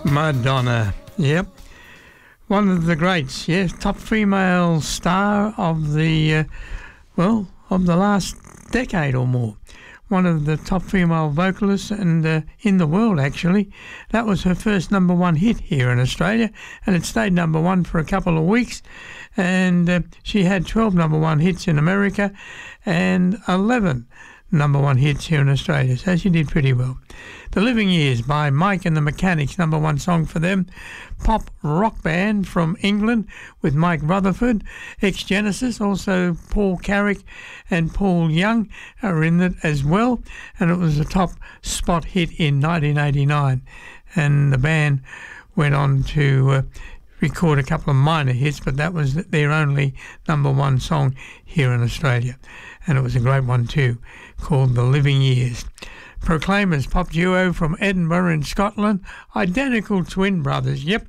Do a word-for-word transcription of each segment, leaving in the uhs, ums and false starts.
Madonna, yep. One of the greats, yes, top female star of the, uh, well, of the last decade or more. One of the top female vocalists and uh, in the world, actually. That was her first number one hit here in Australia, and it stayed number one for a couple of weeks. And uh, she had twelve number one hits in America and eleven number one hits here in Australia, so she did pretty well. The Living Years by Mike and the Mechanics, number one song for them. Pop rock band from England with Mike Rutherford, ex-Genesis, also Paul Carrick and Paul Young are in it as well, and it was a top spot hit in nineteen eighty-nine, and the band went on to uh, record a couple of minor hits, but that was their only number one song here in Australia, and it was a great one too, called The Living Years. Proclaimers, pop duo from Edinburgh in Scotland, identical twin brothers, yep,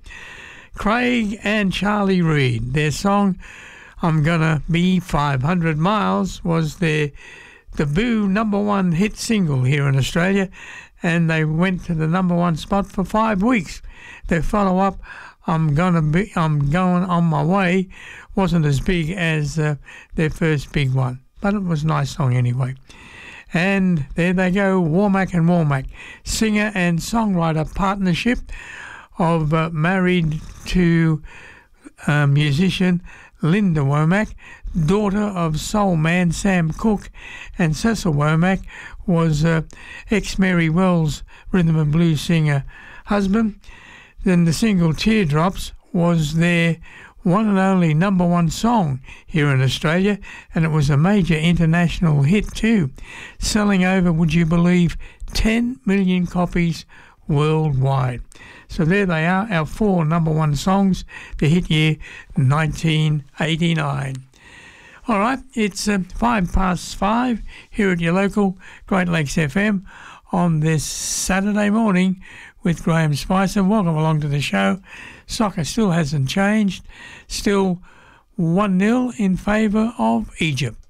Craig and Charlie Reid. Their song I'm Gonna Be five hundred miles was their debut number one hit single here in Australia, and they went to the number one spot for five weeks. Their follow-up, I'm gonna be, I'm going on my way, wasn't as big as uh, their first big one, but it was a nice song anyway. And there they go, Womack and Womack, singer and songwriter partnership of uh, married to uh, musician Linda Womack, daughter of soul man Sam Cooke, and Cecil Womack was uh, ex-Mary Wells rhythm and blues singer husband. Then the single Teardrops was their one and only number one song here in Australia, and it was a major international hit too, selling over, would you believe, ten million copies worldwide. So there they are, our four number one songs, the hit year nineteen eighty-nine. All right, it's uh, five past five here at your local Great Lakes F M on this Saturday morning with Graham Spicer. Welcome along to the show. Soccer still hasn't changed. Still one nil in favour of Egypt.